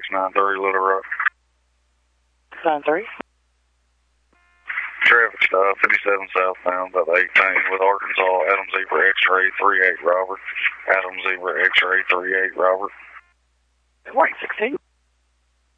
693 Little Rock. 693. Traffic stop, 57 southbound, about 18 with Arkansas, Adam Zebra X-ray 38 Robert. Adam Zebra X-ray 38 Robert. Good morning, 16.